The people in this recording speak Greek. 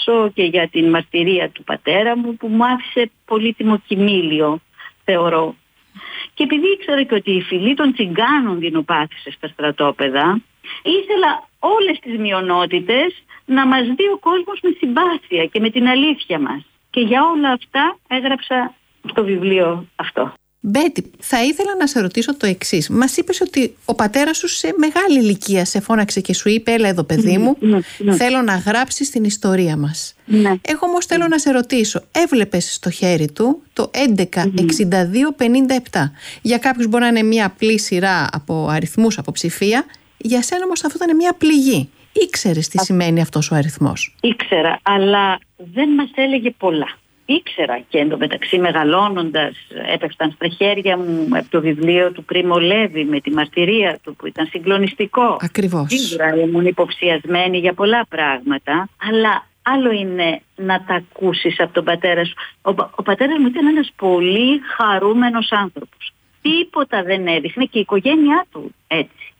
όσο και για την μαρτυρία του πατέρα μου, που μου άφησε πολύτιμο κοιμήλιο, θεωρώ. Και επειδή ήξερα και ότι η φυλή των τσιγκάνων δεινοπάθησε στα στρατόπεδα, ήθελα όλες τις μειονότητες να μας δει ο κόσμος με συμπάθεια και με την αλήθεια μας. Και για όλα αυτά έγραψα το βιβλίο αυτό. Μπέτη, θα ήθελα να σε ρωτήσω το εξής. Μας είπες ότι ο πατέρας σου σε μεγάλη ηλικία σε φώναξε και σου είπε: έλα εδώ παιδί μου, θέλω να γράψεις την ιστορία μας. Εγώ όμως θέλω να σε ρωτήσω, έβλεπες στο χέρι του το 116257. Για κάποιους μπορεί να είναι μια απλή σειρά από αριθμούς, από ψηφία. Για σένα όμως αυτό ήταν μια πληγή. Ήξερες τι σημαίνει αυτός ο αριθμός? Ήξερα, αλλά δεν μας έλεγε πολλά. Ήξερα και εντωμεταξύ μεγαλώνοντας έπεφταν στα χέρια μου από το βιβλίο του Πρίμο Λέβη με τη μαρτυρία του που ήταν συγκλονιστικό. Ακριβώς. Σίγουρα ήμουν υποψιασμένη για πολλά πράγματα, αλλά άλλο είναι να τα ακούσεις από τον πατέρα σου. Ο πατέρας μου ήταν ένας πολύ χαρούμενος άνθρωπος. Τίποτα δεν έδειχνε και η οικογένειά του έτσι.